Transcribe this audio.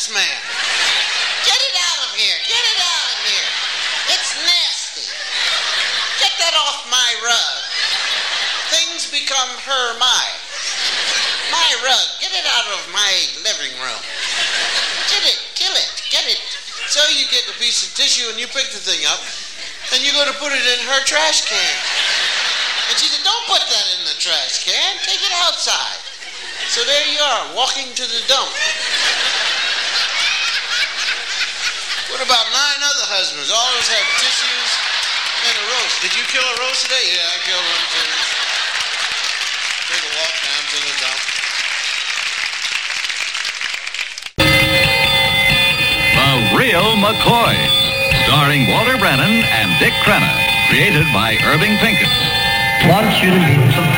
this man. Get it out of here. Get it out of here. It's nasty. Get that off my rug. Things become my rug. Get it out of my living room. Get it. Kill it. Get it. So you get a piece of tissue and you pick the thing up and you go to put it in her trash can. And she said, don't put that in the trash can. Take it outside. So there you are, walking to the dump. What about 9 other husbands? All of us have tissues and a roast. Did you kill a roast today? Yeah, I killed one too. Take a walk down to the dump. The Real McCoys, starring Walter Brennan and Dick Crenna, created by Irving Pincus. Want you to meet some